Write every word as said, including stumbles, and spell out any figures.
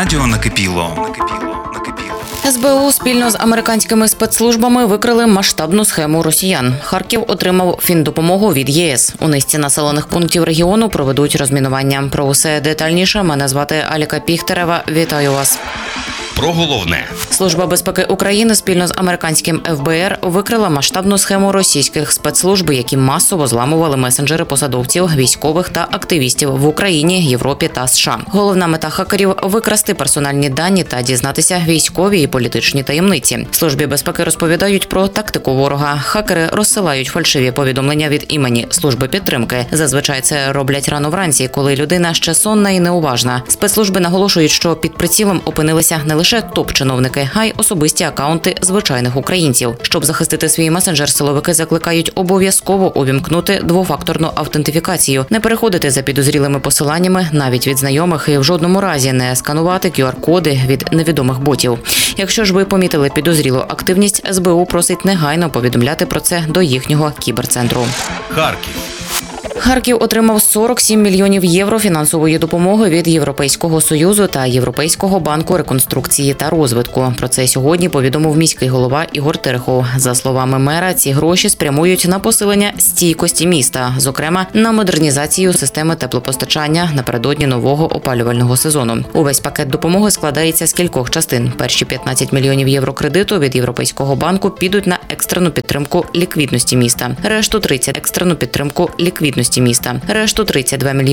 Радіо накипіло. ес бе у спільно з американськими спецслужбами викрили масштабну схему росіян. Харків отримав фіндопомогу від є ес. У низці населених пунктів регіону проведуть розмінування. Про усе детальніше мене звати Аліка Піхтерева. Вітаю вас. Про головне. Служба безпеки України спільно з американським еф бе ер викрила масштабну схему російських спецслужб, які масово зламували месенджери посадовців, військових та активістів в Україні, Європі та США. Головна мета хакерів – викрасти персональні дані та дізнатися військові і політичні таємниці. Службі безпеки розповідають про тактику ворога. Хакери розсилають фальшиві повідомлення від імені служби підтримки. Зазвичай це роблять рано вранці, коли людина ще сонна і неуважна. Спецслужби наголошують, що під прицілом опинилися не лише топ-чиновники, а й особисті акаунти звичайних українців. Щоб захистити свій месенджер, силовики закликають обов'язково увімкнути двофакторну автентифікацію, не переходити за підозрілими посиланнями навіть від знайомих і в жодному разі не сканувати ку ар-коди від невідомих ботів. Якщо ж ви помітили підозрілу активність, ес бе у просить негайно повідомляти про це до їхнього кіберцентру. Харків. Харків отримав сорок сім мільйонів євро фінансової допомоги від Європейського Союзу та Європейського банку реконструкції та розвитку. Про це сьогодні повідомив міський голова Ігор Терехов. За словами мера, ці гроші спрямують на посилення стійкості міста, зокрема на модернізацію системи теплопостачання напередодні нового опалювального сезону. Увесь пакет допомоги складається з кількох частин. Перші п'ятнадцять мільйонів євро кредиту від Європейського банку підуть на екстрену підтримку ліквідності міста. Решту тридцять – екстрену підтримку ліквідності міста. Решту тридцять два мільйони